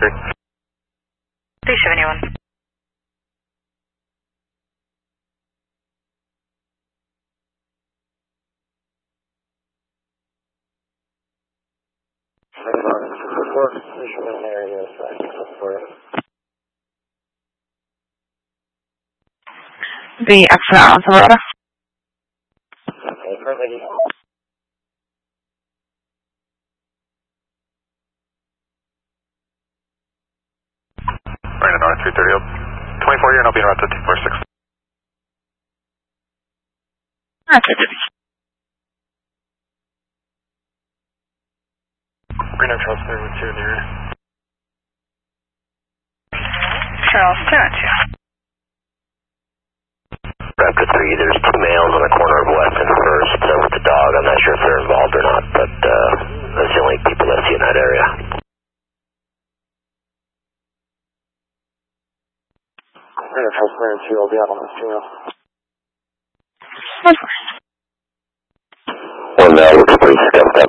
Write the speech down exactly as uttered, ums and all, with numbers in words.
three. three seventy-one. The accident on Silverado. Okay, perfect. Right in north, three thirty up. twenty-four here, and I'll be around to two four six. That's it. Reno Charles three one two in the area. Charles two one two. Raptor three, there's two males on the corner of West and First uh, with the dog. I'm not sure if they're involved or not, but uh, that's the only people I see in that area. Reno Charles three one two, I'll be out on this channel. One male looks pretty scuffed up